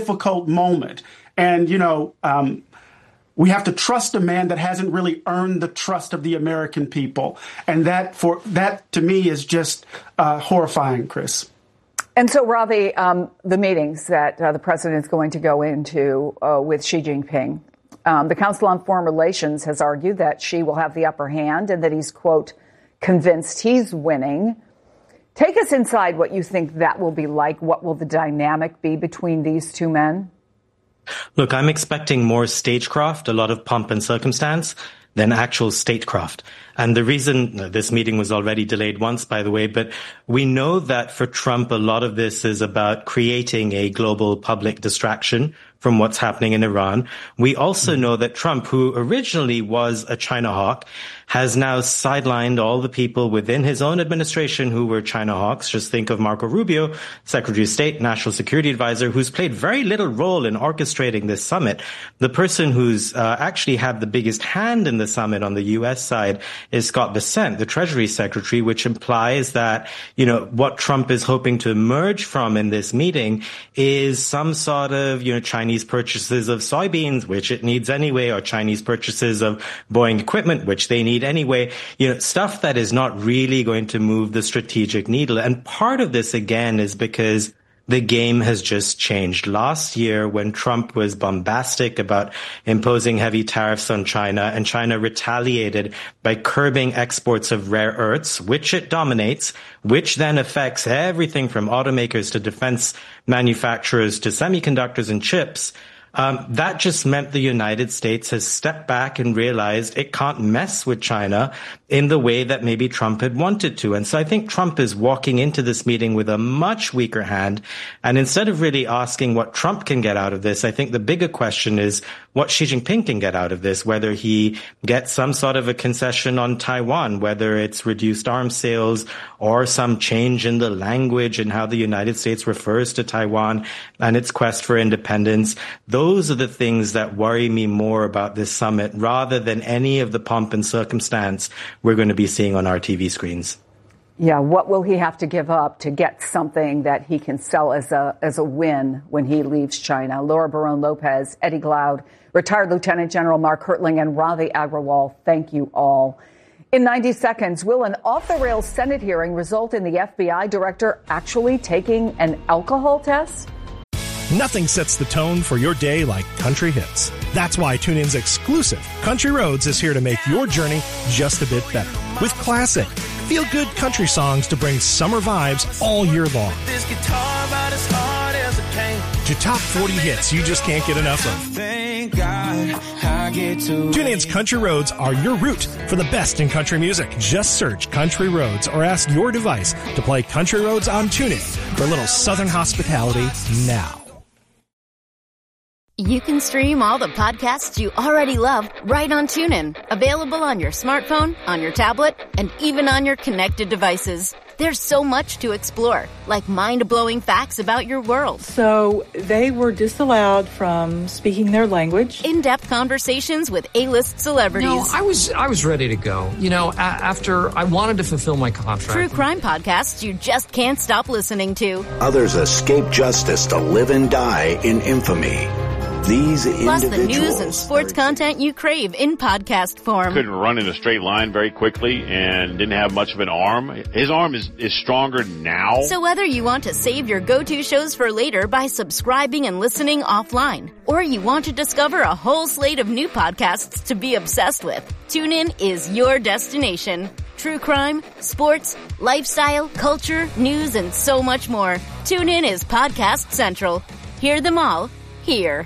difficult moment. And, we have to trust a man that hasn't really earned the trust of the American people. And that to me is just horrifying, Chris. And so, Ravi, the meetings that the president is going to go into with Xi Jinping, the Council on Foreign Relations has argued that Xi will have the upper hand and that he's, quote, convinced he's winning. Take us inside what you think that will be like. What will the dynamic be between these two men? Look, I'm expecting more stagecraft, a lot of pomp and circumstance, than actual statecraft. And the reason this meeting was already delayed once, by the way, but we know that for Trump, a lot of this is about creating a global public distraction from what's happening in Iran. We also know that Trump, who originally was a China hawk, has now sidelined all the people within his own administration who were China hawks. Just think of Marco Rubio, Secretary of State, National Security Advisor, who's played very little role in orchestrating this summit. The person who's actually had the biggest hand in the summit on the U.S. side is Scott Bessent, the Treasury Secretary, which implies that, what Trump is hoping to emerge from in this meeting is some sort of, Chinese purchases of soybeans, which it needs anyway, or Chinese purchases of Boeing equipment, which they need anyway, stuff that is not really going to move the strategic needle. And part of this, again, is because the game has just changed. Last year, when Trump was bombastic about imposing heavy tariffs on China, and China retaliated by curbing exports of rare earths, which it dominates, which then affects everything from automakers to defense manufacturers to semiconductors and chips, that just meant the United States has stepped back and realized it can't mess with China in the way that maybe Trump had wanted to. And so I think Trump is walking into this meeting with a much weaker hand. And instead of really asking what Trump can get out of this, I think the bigger question is what Xi Jinping can get out of this, whether he gets some sort of a concession on Taiwan, whether it's reduced arms sales or some change in the language and how the United States refers to Taiwan and its quest for independence. Those are the things that worry me more about this summit rather than any of the pomp and circumstance we're going to be seeing on our TV screens. Yeah, what will he have to give up to get something that he can sell as a win when he leaves China? Laura Barone-Lopez, Eddie Glaude, retired Lieutenant General Mark Hertling, and Ravi Agrawal, thank you all. In 90 seconds, will an off-the-rails Senate hearing result in the FBI director actually taking an alcohol test? Nothing sets the tone for your day like country hits. That's why TuneIn's exclusive Country Roads is here to make your journey just a bit better. With classic, feel-good country songs to bring summer vibes all year long. This guitar about as hard as it came. To top 40 hits you just can't get enough of. Thank God I get to TuneIn's Country Roads are your route for the best in country music. Just search Country Roads or ask your device to play Country Roads on TuneIn for a little southern hospitality now. You can stream all the podcasts you already love right on TuneIn. Available on your smartphone, on your tablet, and even on your connected devices. There's so much to explore, like mind-blowing facts about your world. So they were disallowed from speaking their language. In-depth conversations with A-list celebrities. No, I was ready to go. After I wanted to fulfill my contract. True crime podcasts you just can't stop listening to. Others escape justice to live and die in infamy. Plus the news and sports content you crave in podcast form. Couldn't run in a straight line very quickly and didn't have much of an arm. His arm is stronger now. So whether you want to save your go-to shows for later by subscribing and listening offline, or you want to discover a whole slate of new podcasts to be obsessed with, TuneIn is your destination. True crime, sports, lifestyle, culture, news, and so much more. TuneIn is Podcast Central. Hear them all here.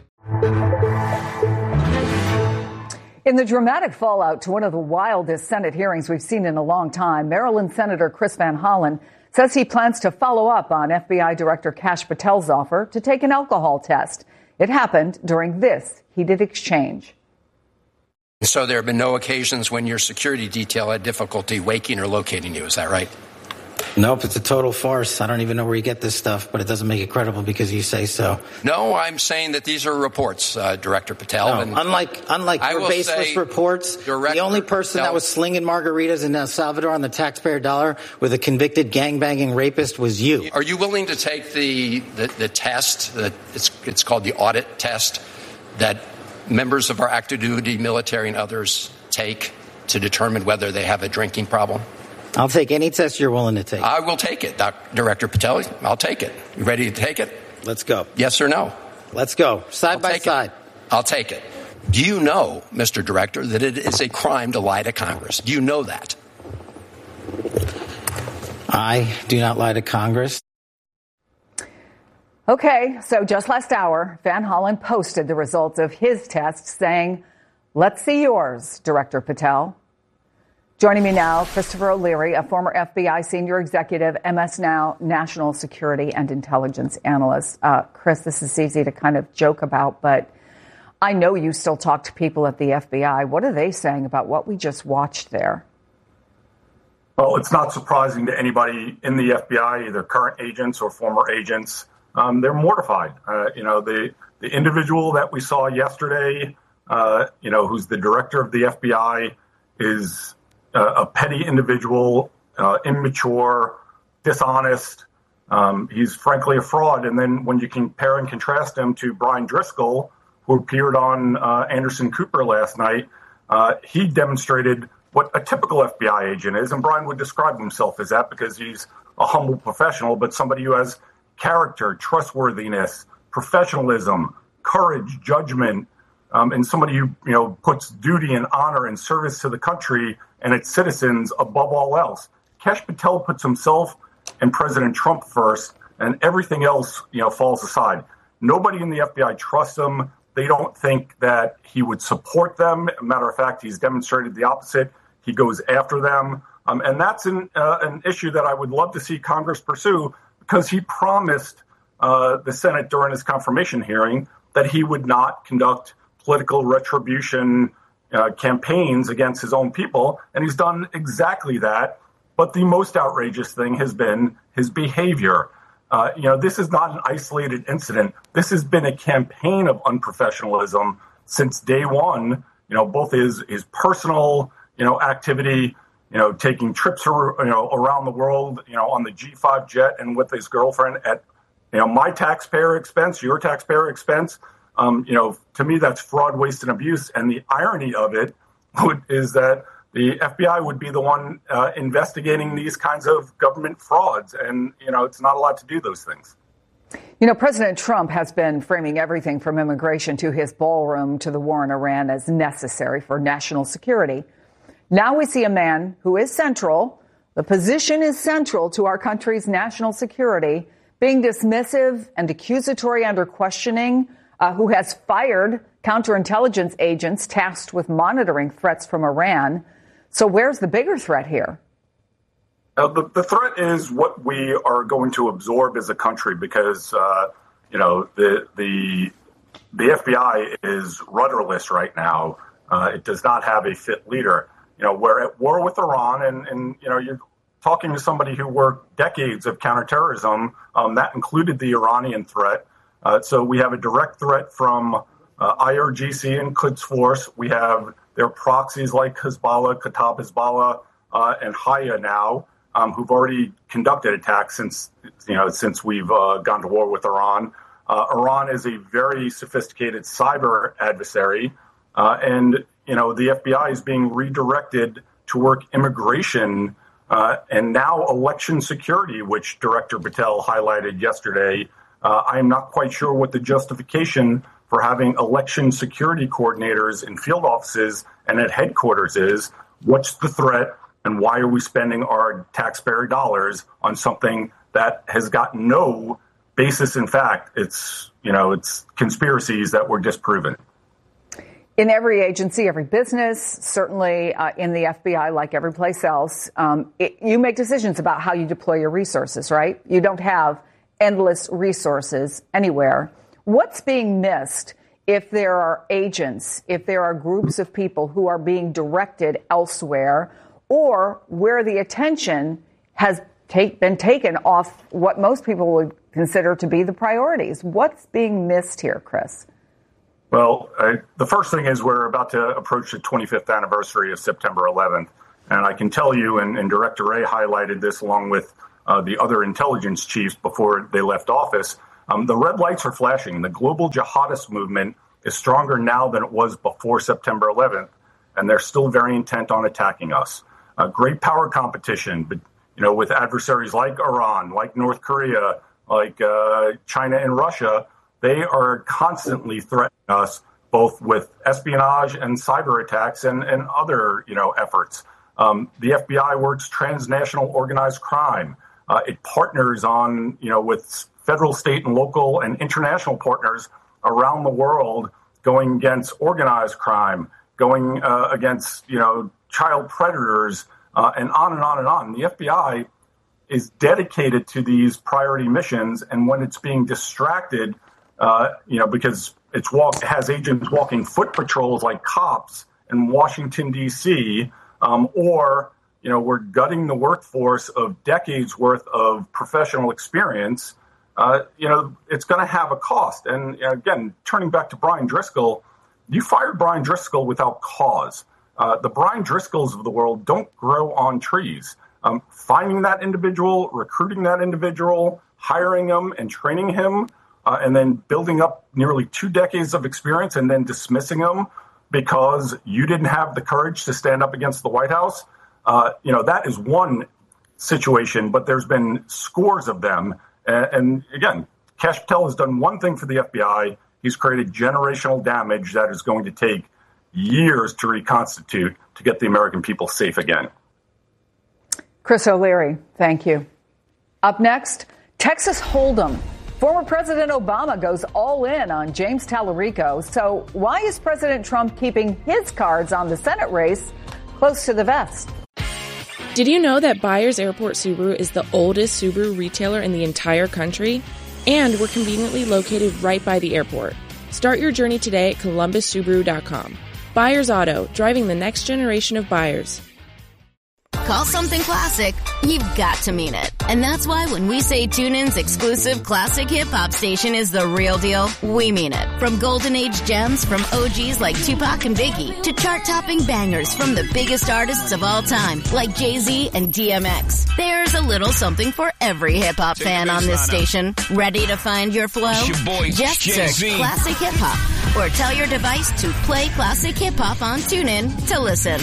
In the dramatic fallout to one of the wildest Senate hearings we've seen in a long time, Maryland Senator Chris Van Hollen says he plans to follow up on FBI Director Kash Patel's offer to take an alcohol test. It happened during this heated exchange. So there have been no occasions when your security detail had difficulty waking or locating you, is that right? Nope, it's a total farce. I don't even know where you get this stuff, but it doesn't make it credible because you say so. No, I'm saying that these are reports, Director Patel. No, and unlike your baseless reports, the only person that was slinging margaritas in El Salvador on the taxpayer dollar with a convicted gangbanging rapist was you. Are you willing to take the test, it's called the audit test, that members of our active duty military and others take to determine whether they have a drinking problem? I'll take any test you're willing to take. I will take it, Director Patel. I'll take it. You ready to take it? Let's go. Yes or no? Let's go. Side by side. I'll take it. Do you know, Mr. Director, that it is a crime to lie to Congress? Do you know that? I do not lie to Congress. Okay, so just last hour, Van Hollen posted the results of his test saying, "Let's see yours, Director Patel." Joining me now, Christopher O'Leary, a former FBI senior executive, MS Now national security and intelligence analyst. Chris, this is easy to kind of joke about, but I know you still talk to people at the FBI. What are they saying about what we just watched there? Well, it's not surprising to anybody in the FBI, either current agents or former agents. They're mortified. The individual that we saw yesterday, who's the director of the FBI, is a petty individual, immature, dishonest. He's frankly a fraud. And then when you compare and contrast him to Brian Driscoll, who appeared on Anderson Cooper last night, he demonstrated what a typical FBI agent is. And Brian would describe himself as that because he's a humble professional, but somebody who has character, trustworthiness, professionalism, courage, judgment, and somebody who puts duty and honor and service to the country and its citizens above all else. Kesh Patel puts himself and President Trump first, and everything else falls aside. Nobody in the FBI trusts him. They don't think that he would support them. Matter of fact, he's demonstrated the opposite. He goes after them, and that's an issue that I would love to see Congress pursue, because he promised the Senate during his confirmation hearing that he would not conduct political retribution campaigns against his own people, and he's done exactly that. But the most outrageous thing has been his behavior. This is not an isolated incident. This has been a campaign of unprofessionalism since day one. Both his personal activity, taking trips around the world, on the G5 jet and with his girlfriend at my taxpayer expense, your taxpayer expense. To me, that's fraud, waste, and abuse. And the irony of it is that the FBI would be the one investigating these kinds of government frauds. And, it's not allowed to do those things. President Trump has been framing everything from immigration to his ballroom to the war in Iran as necessary for national security. Now we see a man who is central, the position is central to our country's national security, being dismissive and accusatory under questioning, who has fired counterintelligence agents tasked with monitoring threats from Iran. So where's the bigger threat here? The threat is what we are going to absorb as a country, because, the FBI is rudderless right now. It does not have a fit leader. We're at war with Iran, and you're talking to somebody who worked decades of counterterrorism. That included the Iranian threat. So we have a direct threat from IRGC and Quds Force. We have their proxies like Hezbollah, Kataib Hezbollah, and Haya now, who've already conducted attacks since we've gone to war with Iran. Iran is a very sophisticated cyber adversary, and the FBI is being redirected to work immigration and now election security, which Director Patel highlighted yesterday. I'm not quite sure what the justification for having election security coordinators in field offices and at headquarters is. What's the threat, and why are we spending our taxpayer dollars on something that has got no basis in fact? It's conspiracies that were disproven. In every agency, every business, certainly in the FBI, like every place else, you make decisions about how you deploy your resources, right? You don't have endless resources anywhere. What's being missed if there are agents, if there are groups of people who are being directed elsewhere, or where the attention has been taken off what most people would consider to be the priorities. What's being missed here, Chris? Well, the first thing is we're about to approach the 25th anniversary of September 11th. And I can tell you, and Director Wray highlighted this along with the other intelligence chiefs before they left office, the red lights are flashing. The global jihadist movement is stronger now than it was before September 11th, and they're still very intent on attacking us. Great power competition, but with adversaries like Iran, like North Korea, like China and Russia, they are constantly threatening us both with espionage and cyber attacks and other efforts. The FBI works transnational organized crime. It partners on with federal, state, and local and international partners around the world, going against organized crime, going against child predators, and on and on and on. The FBI is dedicated to these priority missions, and when it's being distracted, because it has agents walking foot patrols like cops in Washington, D.C., or we're gutting the workforce of decades worth of professional experience, it's going to have a cost. And again, turning back to Brian Driscoll, you fired Brian Driscoll without cause. The Brian Driscolls of the world don't grow on trees. Finding that individual, recruiting that individual, hiring him and training him, and then building up nearly 2 decades of experience and then dismissing him because you didn't have the courage to stand up against the White House, that is one situation, but there's been scores of them. And again, Kash Patel has done one thing for the FBI. He's created generational damage that is going to take years to reconstitute to get the American people safe again. Chris O'Leary, thank you. Up next, Texas Hold'em. Former President Obama goes all in on James Tallarico. So why is President Trump keeping his cards on the Senate race close to the vest? Did you know that Byers Airport Subaru is the oldest Subaru retailer in the entire country? And we're conveniently located right by the airport. Start your journey today at ColumbusSubaru.com. Byers Auto, driving the next generation of buyers. Call something classic, you've got to mean it. And that's why when we say TuneIn's exclusive classic hip-hop station is the real deal, we mean it. From golden age gems from OGs like Tupac and Biggie to chart-topping bangers from the biggest artists of all time like Jay-Z and DMX. There's a little something for every hip-hop fan on this station. Ready to find your flow? Just search Classic Hip-Hop or tell your device to play Classic Hip-Hop on TuneIn to listen.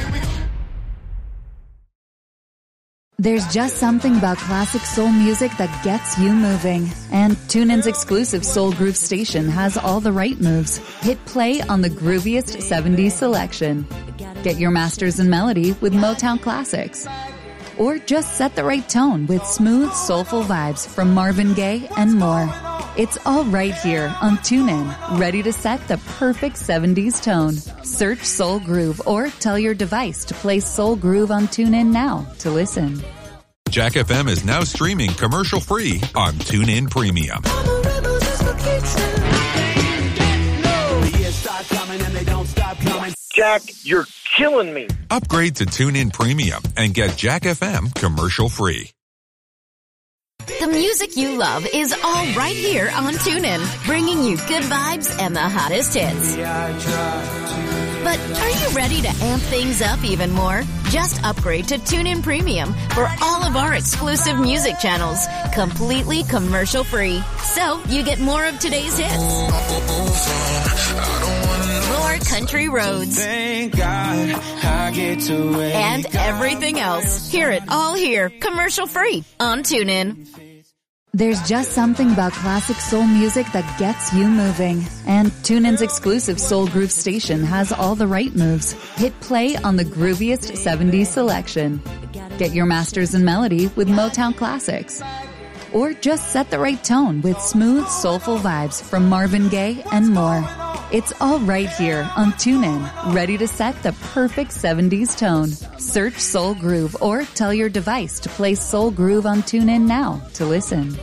There's just something about classic soul music that gets you moving. And TuneIn's exclusive Soul Groove station has all the right moves. Hit play on the grooviest 70s selection. Get your masters in melody with Motown classics. Or just set the right tone with smooth, soulful vibes from Marvin Gaye and more. It's all right here on TuneIn, ready to set the perfect 70s tone. Search Soul Groove or tell your device to play Soul Groove on TuneIn now to listen. Jack FM is now streaming commercial-free on TuneIn Premium. Jack, you're killing me. Upgrade to TuneIn Premium and get Jack FM commercial-free. The music you love is all right here on TuneIn, bringing you good vibes and the hottest hits. But are you ready to amp things up even more? Just upgrade to TuneIn Premium for all of our exclusive music channels, completely commercial-free. So you get more of today's hits. More country roads. Thank God I get to and everything else. Hear it all here, commercial-free on TuneIn. There's just something about classic soul music that gets you moving. And TuneIn's exclusive Soul Groove station has all the right moves. Hit play on the grooviest 70s selection. Get your masters in melody with Motown classics. Or just set the right tone with smooth, soulful vibes from Marvin Gaye and more. It's all right here on TuneIn, ready to set the perfect 70s tone. Search Soul Groove or tell your device to play Soul Groove on TuneIn now to listen.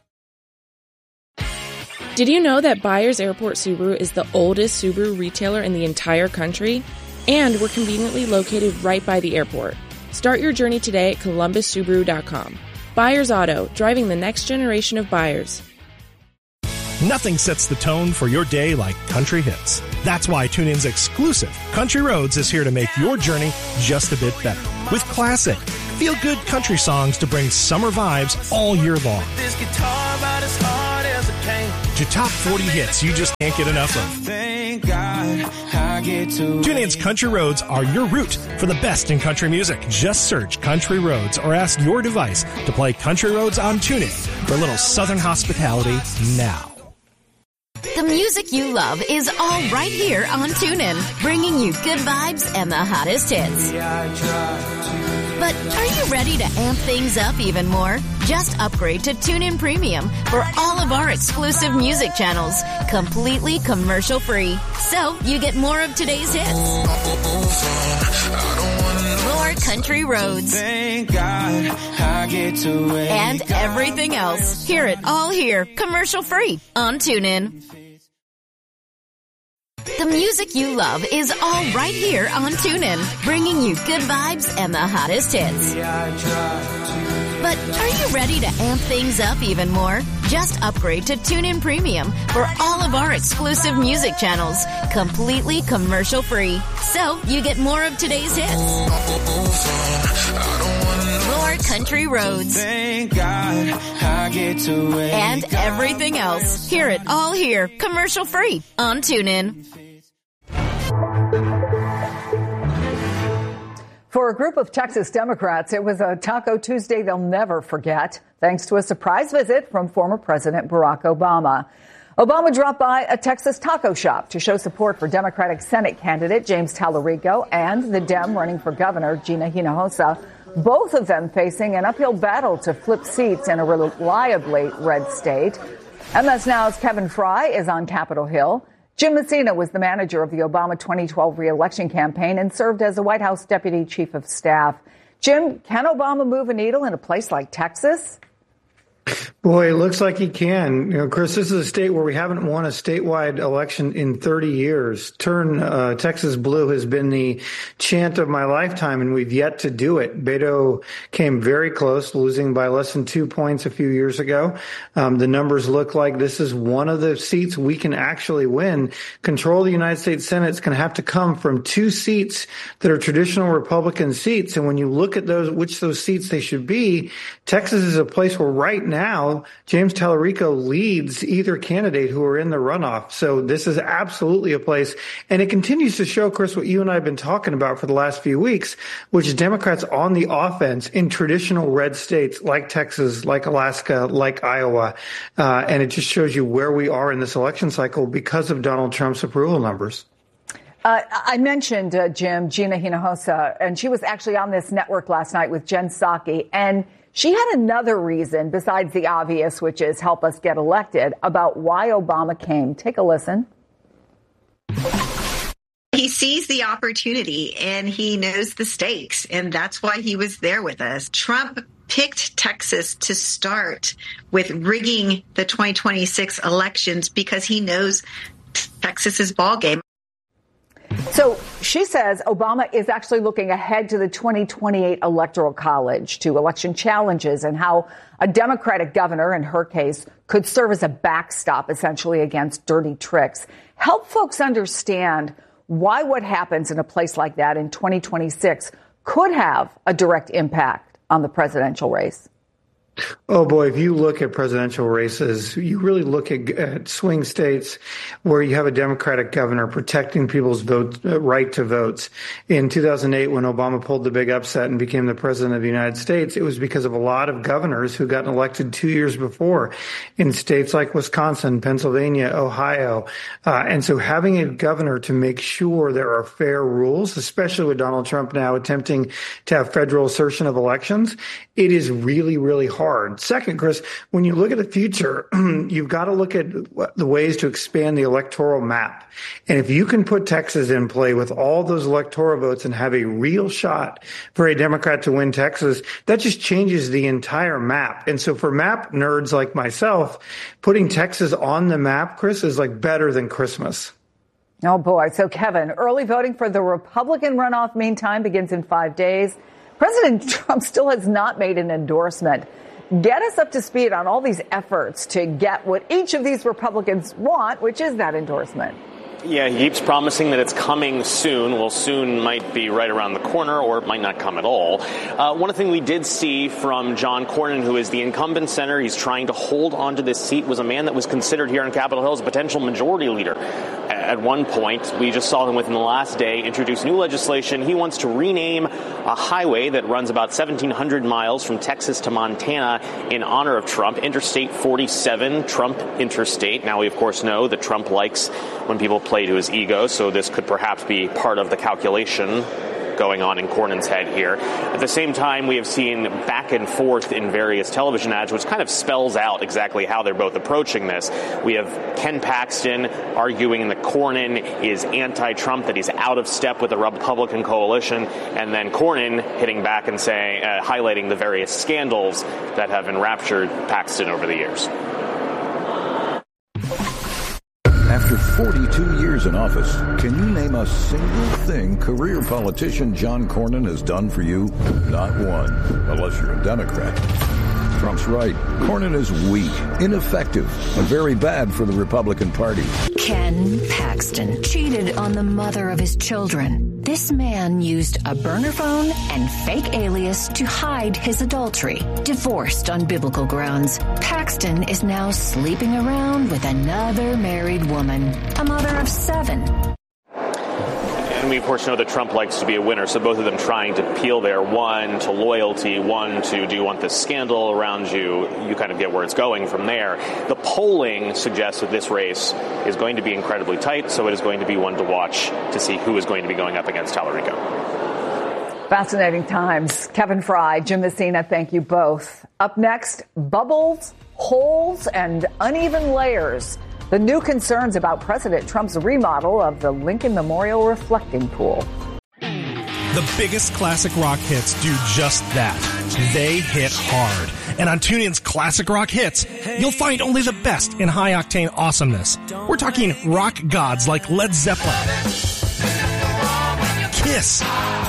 Did you know that Byers Airport Subaru is the oldest Subaru retailer in the entire country? And we're conveniently located right by the airport. Start your journey today at ColumbusSubaru.com. Buyers Auto, driving the next generation of buyers. Nothing sets the tone for your day like country hits. That's why TuneIn's exclusive Country Roads is here to make your journey just a bit better. With classic, feel-good country songs to bring summer vibes all year long. This guitar about as hard as it came. To top 40 hits you just can't get enough of. Thank God I get to. TuneIn's Country Roads are your route for the best in country music. Just search Country Roads or ask your device to play Country Roads on TuneIn for a little Southern hospitality now. The music you love is all right here on TuneIn, bringing you good vibes and the hottest hits. But are you ready to amp things up even more? Just upgrade to TuneIn Premium for all of our exclusive music channels, completely commercial-free. So you get more of today's hits. More country roads. Thank God I get to. And everything else. Hear it all here, commercial-free on TuneIn. The music you love is all right here on TuneIn, bringing you good vibes and the hottest hits. But are you ready to amp things up even more? Just upgrade to TuneIn Premium for all of our exclusive music channels, completely commercial-free. So you get more of today's hits. More country roads. Thank God I get to. And everything else. Hear it all here, commercial-free on TuneIn. For a group of Texas Democrats, it was a Taco Tuesday they'll never forget, thanks to a surprise visit from former President Barack Obama. Obama dropped by a Texas taco shop to show support for Democratic Senate candidate James Tallarico and the Dem running for governor, Gina Hinojosa, both of them facing an uphill battle to flip seats in a reliably red state. MS Now's Kevin Fry is on Capitol Hill. Jim Messina was the manager of the Obama 2012 re-election campaign and served as the White House Deputy Chief of Staff. Jim, can Obama move a needle in a place like Texas? Boy, it looks like he can. You know, Chris, this is a state where we haven't won a statewide election in 30 years. Turn Texas blue has been the chant of my lifetime, and we've yet to do it. Beto came very close, losing by less than 2 points a few years ago. The numbers look like this is one of the seats we can actually win. Control of the United States Senate is going to have to come from 2 seats that are traditional Republican seats. And when you look at which those seats they should be, Texas is a place where right now James Tallarico leads either candidate who are in the runoff. So this is absolutely a place. And it continues to show, Chris, what you and I have been talking about for the last few weeks, which is Democrats on the offense in traditional red states like Texas, like Alaska, like Iowa. And it just shows you where we are in this election cycle because of Donald Trump's approval numbers. I mentioned, Jim, Gina Hinojosa, and she was actually on this network last night with Jen Psaki, and she had another reason besides the obvious, which is help us get elected, about why Obama came. Take a listen. He sees the opportunity and he knows the stakes, and that's why he was there with us. Trump picked Texas to start with rigging the 2026 elections because he knows Texas's ballgame. So she says Obama is actually looking ahead to the 2028 Electoral College, to election challenges, and how a Democratic governor, in her case, could serve as a backstop, essentially, against dirty tricks. Help folks understand why what happens in a place like that in 2026 could have a direct impact on the presidential race. Oh, boy, if you look at presidential races, you really look at swing states where you have a Democratic governor protecting people's right to votes. In 2008, when Obama pulled the big upset and became the president of the United States, it was because of a lot of governors who got elected 2 years before in states like Wisconsin, Pennsylvania, Ohio. And so having a governor to make sure there are fair rules, especially with Donald Trump now attempting to have federal assertion of elections, it is really, really hard. Second, Chris, when you look at the future, you've got to look at the ways to expand the electoral map. And if you can put Texas in play with all those electoral votes and have a real shot for a Democrat to win Texas, that just changes the entire map. And so for map nerds like myself, putting Texas on the map, Chris, is like better than Christmas. Oh, boy. So, Kevin, early voting for the Republican runoff, meantime, begins in 5 days. President Trump still has not made an endorsement. get us up to speed on all these efforts to get what each of these Republicans want, which is that endorsement. Yeah, he keeps promising that it's coming soon. Well, soon might be right around the corner, or it might not come at all. One thing we did see from John Cornyn, who is the incumbent senator, he's trying to hold onto this seat, was a man that was considered here on Capitol Hill as a potential majority leader. At one point, we just saw him within the last day introduce new legislation. He wants to rename a highway that runs about 1,700 miles from Texas to Montana in honor of Trump, Interstate 47, Trump Interstate. Now, we, of course, know that Trump likes when people play to his ego, so this could perhaps be part of the calculation going on in Cornyn's head here. At the same time, we have seen back and forth in various television ads, which kind of spells out exactly how they're both approaching this. We have Ken Paxton arguing that Cornyn is anti-Trump, that he's out of step with the Republican coalition, and then Cornyn hitting back and saying, highlighting the various scandals that have enraptured Paxton over the years. After 42 years in office, can you name a single thing career politician John Cornyn has done for you? Not one, unless you're a Democrat. Trump's right. Cornyn is weak, ineffective, and very bad for the Republican Party. Ken Paxton cheated on the mother of his children. This man used a burner phone and fake alias to hide his adultery. Divorced on biblical grounds, Paxton is now sleeping around with another married woman, a mother of 7. And we, of course, know that Trump likes to be a winner, so both of them trying to peel there, one to loyalty, one to do you want this scandal around you? You kind of get where it's going from there. The polling suggests that this race is going to be incredibly tight, so it is going to be one to watch to see who is going to be going up against Tallarico. Fascinating times. Kevin Fry, Jim Messina, thank you both. Up next, bubbles, holes, and uneven layers. The new concerns about President Trump's remodel of the Lincoln Memorial Reflecting Pool. The biggest classic rock hits do just that. They hit hard. And on TuneIn's Classic Rock Hits, you'll find only the best in high-octane awesomeness. We're talking rock gods like Led Zeppelin, Kiss,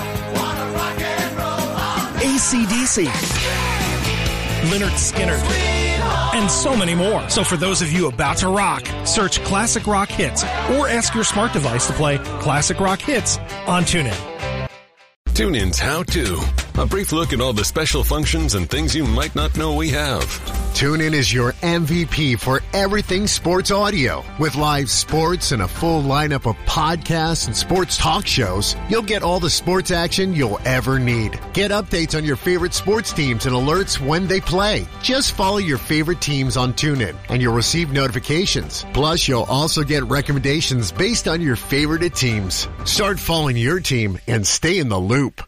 AC/DC, Lynyrd Skynyrd, and so many more. So for those of you about to rock, search Classic Rock Hits or ask your smart device to play Classic Rock Hits on TuneIn. TuneIn's How To. A brief look at all the special functions and things you might not know we have. TuneIn is your MVP for everything sports audio. With live sports and a full lineup of podcasts and sports talk shows, you'll get all the sports action you'll ever need. Get updates on your favorite sports teams and alerts when they play. Just follow your favorite teams on TuneIn and you'll receive notifications. Plus, you'll also get recommendations based on your favorite teams. Start following your team and stay in the loop.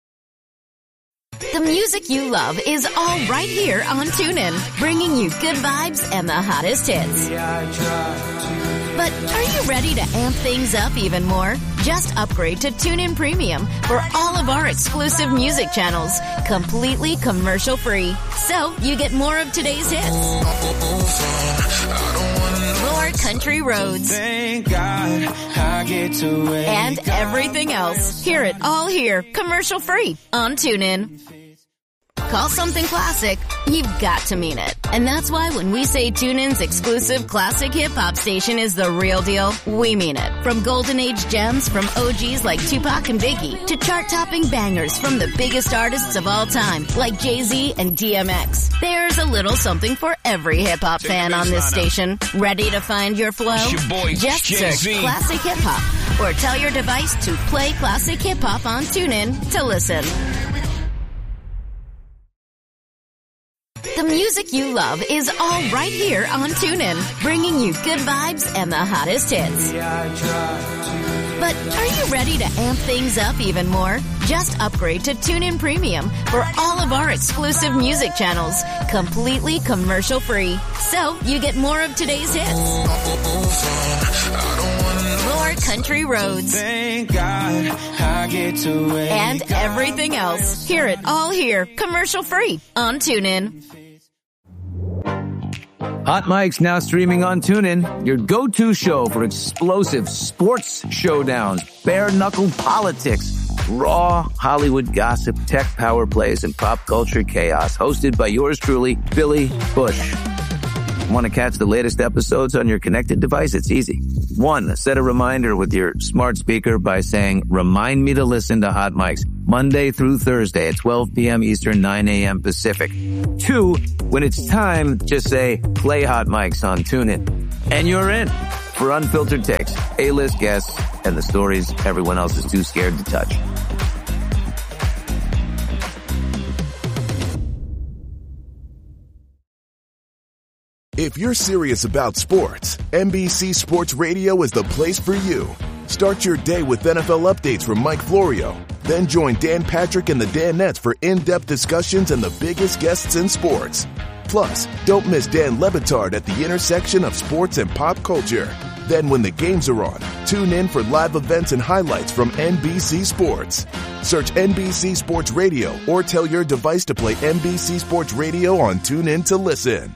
The music you love is all right here on TuneIn, bringing you good vibes and the hottest hits. But are you ready to amp things up even more? Just upgrade to TuneIn Premium for all of our exclusive music channels, completely commercial-free. So you get more of today's hits, more country roads, Thank God I get to wake and everything else. Hear it all here, commercial-free on TuneIn. Call something classic, you've got to mean it. And that's why when we say TuneIn's exclusive classic hip-hop station is the real deal, we mean it. From golden age gems from OGs like Tupac and Biggie to chart-topping bangers from the biggest artists of all time like Jay-Z and DMX. There's a little something for every hip-hop fan on this station. Ready to find your flow? Just search Classic Hip-Hop or tell your device to play Classic Hip-Hop on TuneIn to listen. The music you love is all right here on TuneIn, bringing you good vibes and the hottest hits. But are you ready to amp things up even more? Just upgrade to TuneIn Premium for all of our exclusive music channels, completely commercial-free. So you get more of today's hits, more country roads, Thank God I get to wake and everything else. Hear it all here, commercial-free on TuneIn. Hot Mic's now streaming on TuneIn, your go-to show for explosive sports showdowns, bare-knuckle politics, Raw Hollywood gossip, tech power plays, and pop culture chaos. Hosted by yours truly, Billy Bush. Want to catch the latest episodes on your connected device? It's easy. 1, set a reminder with your smart speaker by saying, remind me to listen to Hot Mics Monday through Thursday at 12 p.m. Eastern, 9 a.m. Pacific. 2, when it's time, just say, play Hot Mics on TuneIn. And you're in for unfiltered takes, A-list guests, and the stories everyone else is too scared to touch. If you're serious about sports, NBC Sports Radio is the place for you. Start your day with NFL updates from Mike Florio. Then join Dan Patrick and the Danettes for in-depth discussions and the biggest guests in sports. Plus, don't miss Dan Le Batard at the intersection of sports and pop culture. Then when the games are on, tune in for live events and highlights from NBC Sports. Search NBC Sports Radio or tell your device to play NBC Sports Radio on TuneIn to listen.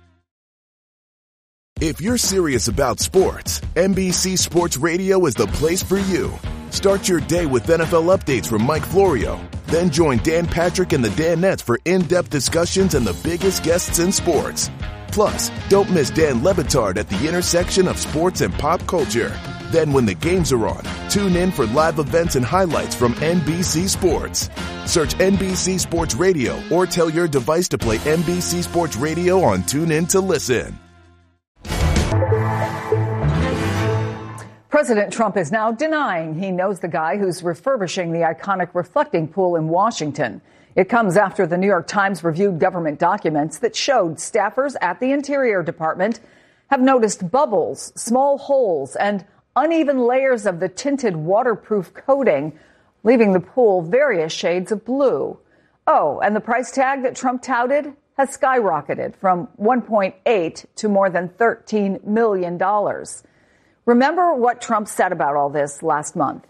If you're serious about sports, NBC Sports Radio is the place for you. Start your day with NFL updates from Mike Florio. Then join Dan Patrick and the Danettes for in-depth discussions and the biggest guests in sports. Plus, don't miss Dan Le Batard at the intersection of sports and pop culture. Then when the games are on, tune in for live events and highlights from NBC Sports. Search NBC Sports Radio or tell your device to play NBC Sports Radio on TuneIn to listen. President Trump is now denying he knows the guy who's refurbishing the iconic reflecting pool in Washington. It comes after the New York Times reviewed government documents that showed staffers at the Interior Department have noticed bubbles, small holes, and uneven layers of the tinted waterproof coating, leaving the pool various shades of blue. Oh, and the price tag that Trump touted has skyrocketed from $1.8 to more than $13 million. Remember what Trump said about all this last month.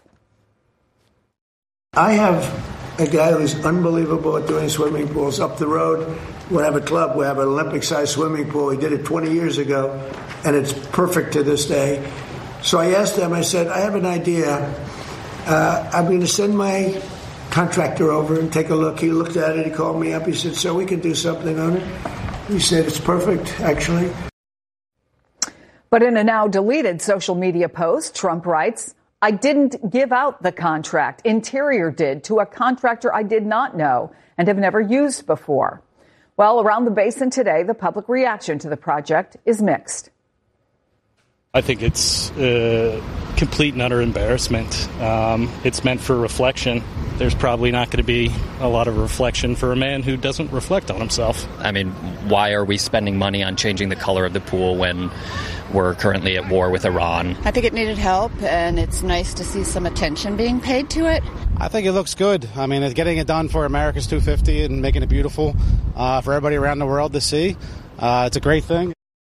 I have a guy who's unbelievable at doing swimming pools up the road. We have a club. We have an Olympic-sized swimming pool. He did it 20 years ago, and it's perfect to this day. So I asked him, I said, I have an idea. I'm going to send my contractor over and take a look. He looked at it. He called me up. He said, so we can do something on it. He said, it's perfect, actually. But in a now deleted social media post, Trump writes, I didn't give out the contract. Interior did to a contractor I did not know and have never used before. Well, around the basin today, the public reaction to the project is mixed. I think it's complete and utter embarrassment. It's meant for reflection. There's probably not going to be a lot of reflection for a man who doesn't reflect on himself. I mean, why are we spending money on changing the color of the pool when we're currently at war with Iran? I think it needed help, and it's nice to see some attention being paid to it. I think it looks good. I mean, it's getting it done for America's 250 and making it beautiful for everybody around the world to see. It's a great thing.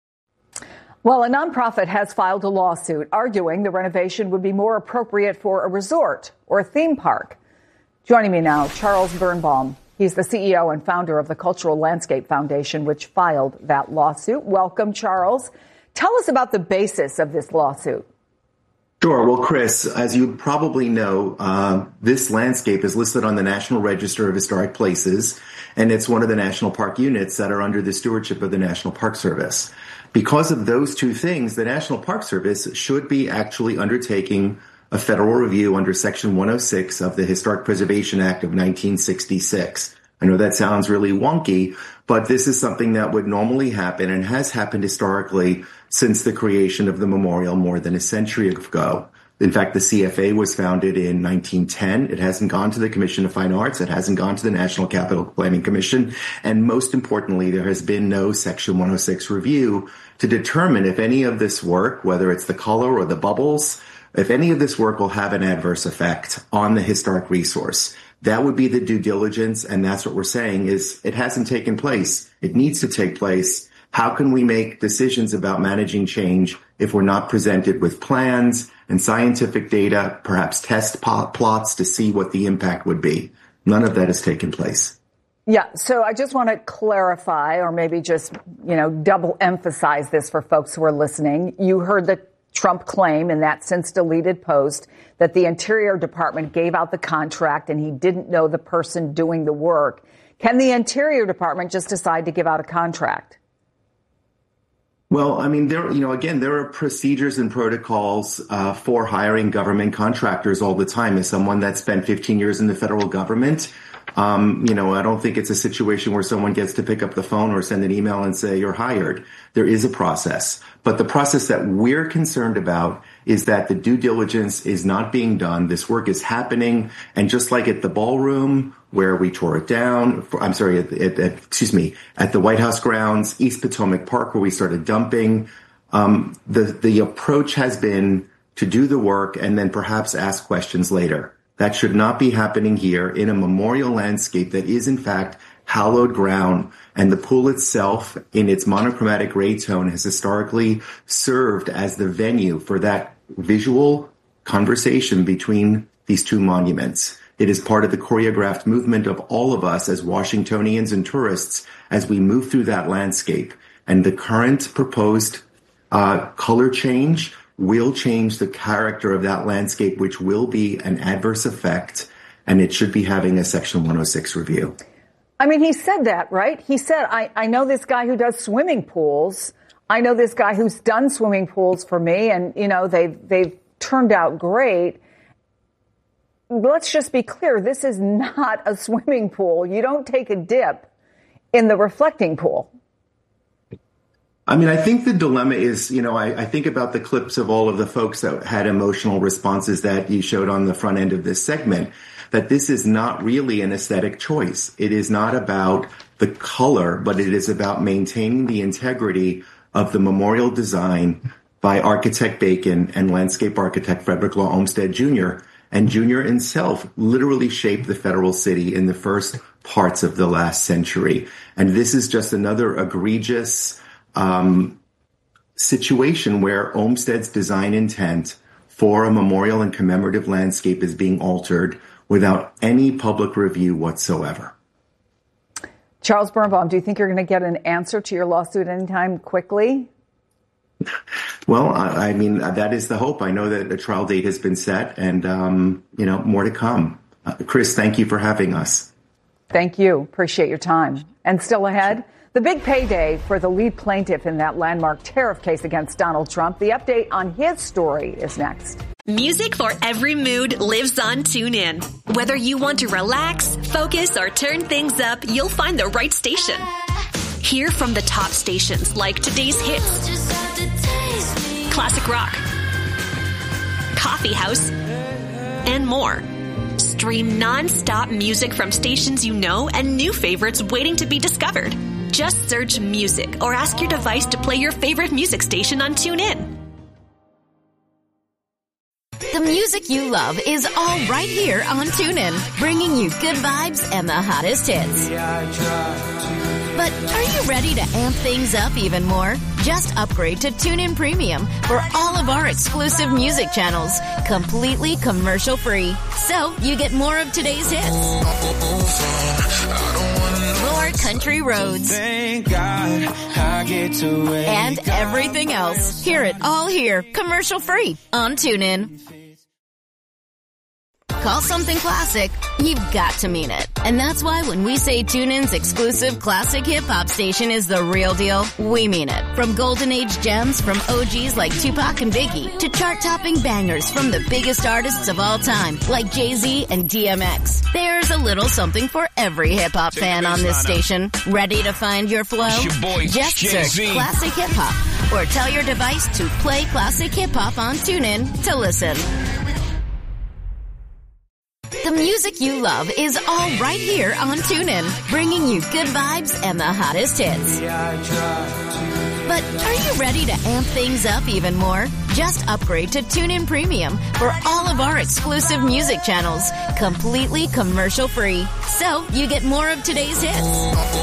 Well, a nonprofit has filed a lawsuit arguing the renovation would be more appropriate for a resort or a theme park. Joining me now, Charles Birnbaum. He's the CEO and founder of the Cultural Landscape Foundation, which filed that lawsuit. Welcome, Charles. Tell us about the basis of this lawsuit. Sure. Well, Chris, as you probably know, this landscape is listed on the National Register of Historic Places, and it's one of the national park units that are under the stewardship of the National Park Service. Because of those two things, the National Park Service should be actually undertaking a federal review under Section 106 of the Historic Preservation Act of 1966. I know that sounds really wonky, but this is something that would normally happen and has happened historically since the creation of the memorial more than a century ago. In fact, the CFA was founded in 1910. It hasn't gone to the Commission of Fine Arts. It hasn't gone to the National Capital Planning Commission. And most importantly, there has been no Section 106 review to determine if any of this work, whether it's the color or the bubbles, if any of this work will have an adverse effect on the historic resource. That would be the due diligence, and that's what we're saying is it hasn't taken place. It needs to take place. How can we make decisions about managing change if we're not presented with plans and scientific data, perhaps test plots to see what the impact would be? None of that has taken place. Yeah, so I just want to clarify or maybe just, double emphasize this for folks who are listening. You heard that Trump claim in that since deleted post that the Interior Department gave out the contract and he didn't know the person doing the work. Can the Interior Department just decide to give out a contract? Well, I mean, there are procedures and protocols for hiring government contractors all the time. As someone that spent 15 years in the federal government, I don't think it's a situation where someone gets to pick up the phone or send an email and say you're hired. There is a process. But the process that we're concerned about is that the due diligence is not being done. This work is happening. And just like at the ballroom where we tore it down, at the White House grounds, East Potomac Park, where we started dumping, the approach has been to do the work and then perhaps ask questions later. That should not be happening here in a memorial landscape that is, in fact, hallowed ground. And the pool itself, in its monochromatic gray tone, has historically served as the venue for that visual conversation between these two monuments. It is part of the choreographed movement of all of us as Washingtonians and tourists as we move through that landscape. And the current proposed color change will change the character of that landscape, which will be an adverse effect, and it should be having a Section 106 review. I mean, he said that, right? He said, I know this guy who does swimming pools. I know this guy who's done swimming pools for me, and, they've turned out great. Let's just be clear. This is not a swimming pool. You don't take a dip in the reflecting pool. I mean, I think the dilemma is, I think about the clips of all of the folks that had emotional responses that you showed on the front end of this segment, that this is not really an aesthetic choice. It is not about the color, but it is about maintaining the integrity of the memorial design by architect Bacon and landscape architect Frederick Law Olmsted Jr. And Jr. himself literally shaped the federal city in the first parts of the last century. And this is just another egregious situation where Olmsted's design intent for a memorial and commemorative landscape is being altered without any public review whatsoever. Charles Birnbaum, do you think you're going to get an answer to your lawsuit anytime quickly? Well, I mean, that is the hope. I know that a trial date has been set and, more to come. Chris, thank you for having us. Thank you. Appreciate your time. And still ahead, the big payday for the lead plaintiff in that landmark tariff case against Donald Trump. The update on his story is next. Music for every mood lives on TuneIn. Whether you want to relax, focus, or turn things up, you'll find the right station. Hear from the top stations like today's hits, classic rock, coffee house, and more. Stream non-stop music from stations you know and new favorites waiting to be discovered. Just search music or ask your device to play your favorite music station on TuneIn. The music you love is all right here on TuneIn, bringing you good vibes and the hottest hits. But are you ready to amp things up even more? Just upgrade to TuneIn Premium for all of our exclusive music channels, completely commercial-free. So you get more of today's hits, more country roads, Thank God I get to wake and everything else. Hear it all here, commercial-free on TuneIn. Call something classic, you've got to mean it. And that's why when we say TuneIn's exclusive classic hip-hop station is the real deal, we mean it. From golden age gems from OGs like Tupac and Biggie to chart-topping bangers from the biggest artists of all time like Jay-Z and DMX. There's a little something for every hip-hop fan on this station. Ready to find your flow? Just search Classic Hip-Hop or tell your device to play Classic Hip-Hop on TuneIn to listen. The music you love is all right here on TuneIn, bringing you good vibes and the hottest hits. But are you ready to amp things up even more? Just upgrade to TuneIn Premium for all of our exclusive music channels, completely commercial-free. So you get more of today's hits,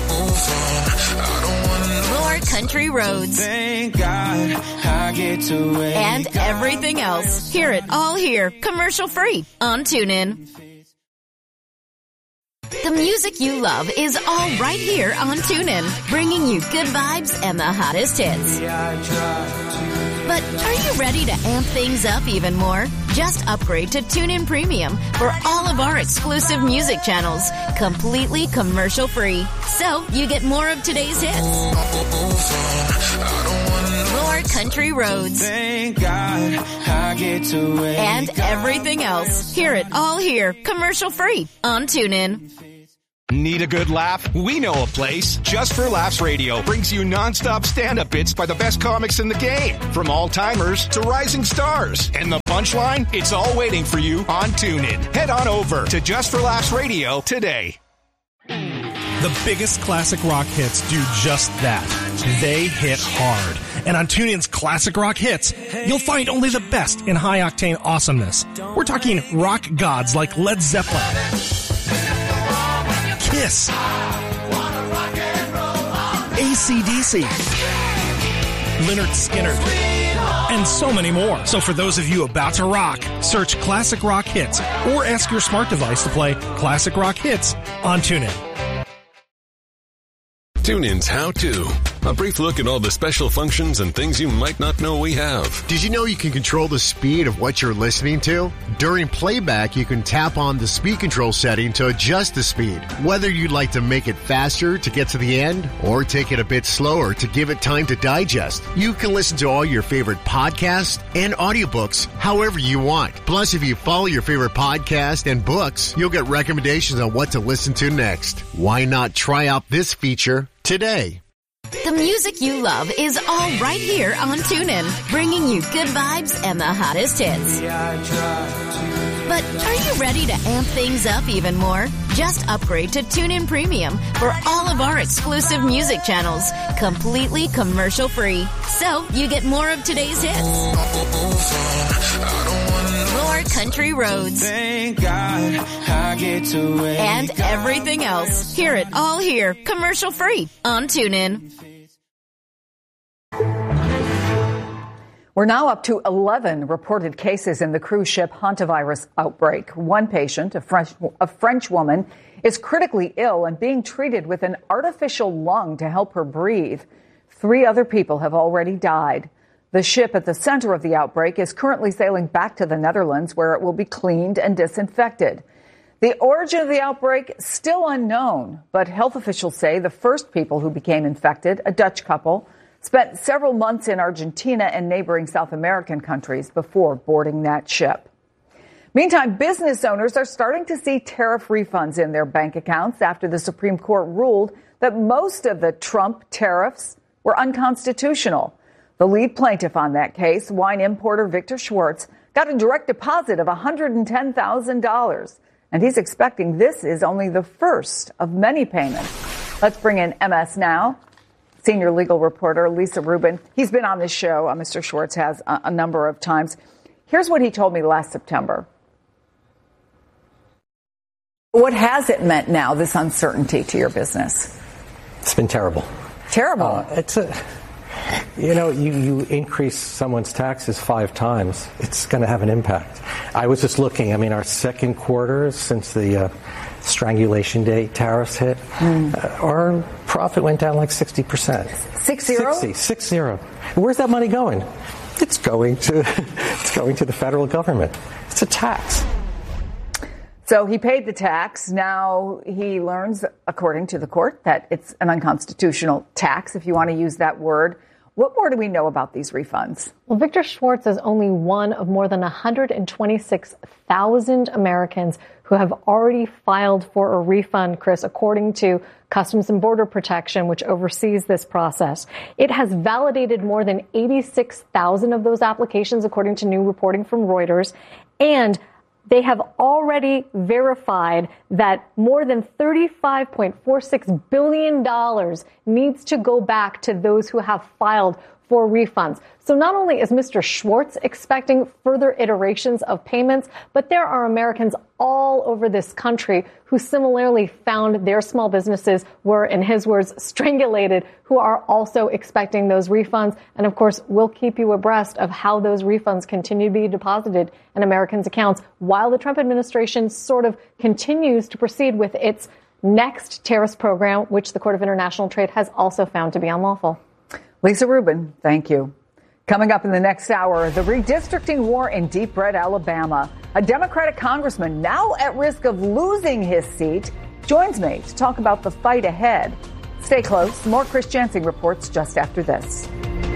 more country roads, Thank God I get to wake and everything else. Hear it all here, commercial-free on TuneIn. The music you love is all right here on TuneIn, bringing you good vibes and the hottest hits. But are you ready to amp things up even more? Just upgrade to TuneIn Premium for all of our exclusive music channels, completely commercial-free. So you get more of today's hits, more country roads, Thank God I get to wake and everything else. Hear it all here, commercial-free on TuneIn. Need a good laugh? We know a place. Just for Laughs Radio brings you nonstop stand-up bits by the best comics in the game, from all-timers to rising stars. And the punchline? It's all waiting for you on TuneIn. Head on over to Just for Laughs Radio today. The biggest classic rock hits do just that. They hit hard. And on TuneIn's Classic Rock Hits, you'll find only the best in high-octane awesomeness. We're talking rock gods like Led Zeppelin, Kiss, AC/DC, Lynyrd Skynyrd, and so many more. So for those of you about to rock, search Classic Rock Hits or ask your smart device to play Classic Rock Hits on TuneIn. TuneIn's How To. A brief look at all the special functions and things you might not know we have. Did you know you can control the speed of what you're listening to? During playback, you can tap on the speed control setting to adjust the speed. Whether you'd like to make it faster to get to the end or take it a bit slower to give it time to digest, you can listen to all your favorite podcasts and audiobooks however you want. Plus, if you follow your favorite podcast and books, you'll get recommendations on what to listen to next. Why not try out this feature today? The music you love is all right here on TuneIn, bringing you good vibes and the hottest hits. But are you ready to amp things up even more? Just upgrade to TuneIn Premium for all of our exclusive music channels, completely commercial-free. So you get more of today's hits, more country roads, Thank God I get to wake and everything else. Hear it all here, commercial-free on TuneIn. We're now up to 11 reported cases in the cruise ship hantavirus outbreak. One patient, a French woman, is critically ill and being treated with an artificial lung to help her breathe. 3 other people have already died. The ship at the center of the outbreak is currently sailing back to the Netherlands, where it will be cleaned and disinfected. The origin of the outbreak still unknown, but health officials say the first people who became infected, a Dutch couple, spent several months in Argentina and neighboring South American countries before boarding that ship. Meantime, business owners are starting to see tariff refunds in their bank accounts after the Supreme Court ruled that most of the Trump tariffs were unconstitutional. The lead plaintiff on that case, wine importer Victor Schwartz, got a direct deposit of $110,000, and he's expecting this is only the first of many payments. Let's bring in MS Now senior legal reporter Lisa Rubin. He's been on this show, Mr. Schwartz has, a number of times. Here's what he told me last September. What has it meant now, this uncertainty to your business? It's been terrible. Terrible? You increase someone's taxes 5 times, it's going to have an impact. I was just looking, our second quarter since the strangulation day tariffs hit, our profit went down like 60%. 60? Where's that money going? It's going to the federal government. It's a tax. So he paid the tax. Now he learns, according to the court, that it's an unconstitutional tax, if you want to use that word. What more do we know about these refunds? Well, Victor Schwartz is only one of more than 126,000 Americans who have already filed for a refund, Chris, according to Customs and Border Protection, which oversees this process. It has validated more than 86,000 of those applications, according to new reporting from Reuters, and they have already verified that more than $35.46 billion needs to go back to those who have filed for refunds. So not only is Mr. Schwartz expecting further iterations of payments, but there are Americans all over this country who similarly found their small businesses were, in his words, strangulated, who are also expecting those refunds. And of course, we'll keep you abreast of how those refunds continue to be deposited in Americans' accounts while the Trump administration sort of continues to proceed with its next tariffs program, which the Court of International Trade has also found to be unlawful. Lisa Rubin, thank you. Coming up in the next hour, the redistricting war in Deep Red, Alabama. A Democratic congressman now at risk of losing his seat joins me to talk about the fight ahead. Stay close. More Chris Jansing reports just after this.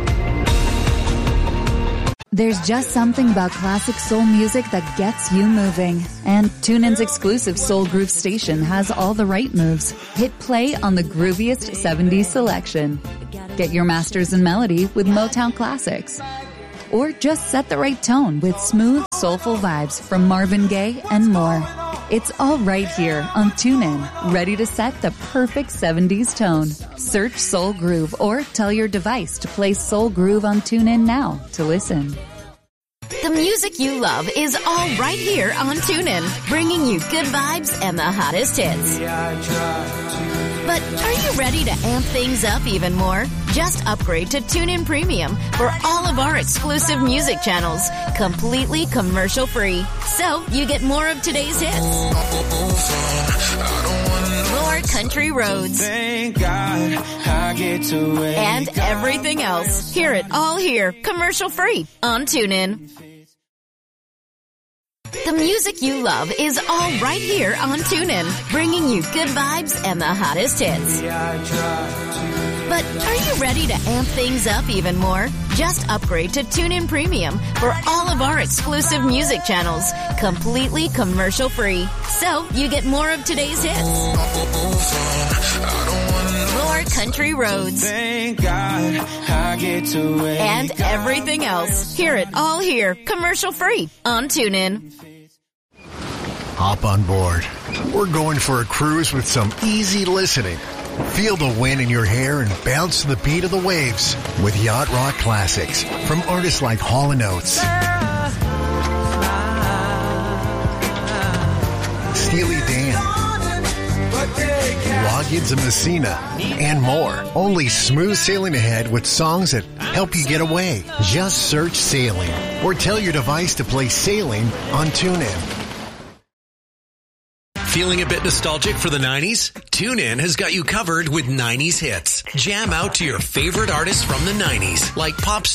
There's just something about classic soul music that gets you moving. And TuneIn's exclusive Soul Groove station has all the right moves. Hit play on the grooviest 70s selection. Get your masters in melody with Motown classics. Or just set the right tone with smooth, soulful vibes from Marvin Gaye and more. It's all right here on TuneIn, ready to set the perfect 70s tone. Search Soul Groove or tell your device to play Soul Groove on TuneIn now to listen. The music you love is all right here on TuneIn, bringing you good vibes and the hottest hits. But are you ready to amp things up even more? Just upgrade to TuneIn Premium for all of our exclusive music channels, completely commercial-free. So you get more of today's hits, more country roads, Thank God I get to wake and everything else. Hear it all here, commercial-free on TuneIn. The music you love is all right here on TuneIn, bringing you good vibes and the hottest hits. But are you ready to amp things up even more? Just upgrade to TuneIn Premium for all of our exclusive music channels, completely commercial-free. So you get more of today's hits, more country roads, Thank God I get to wake and everything else. Hear it all here, commercial-free on TuneIn. Hop on board. We're going for a cruise with some easy listening. Feel the wind in your hair and bounce to the beat of the waves with Yacht Rock classics from artists like Hall & Oates, Steely Dan, Loggins and Messina, and more. Only smooth sailing ahead with songs that help you get away. Just search Sailing or tell your device to play Sailing on TuneIn. Feeling a bit nostalgic for the 90s? TuneIn has got you covered with 90s hits. Jam out to your favorite artists from the 90s, like pop star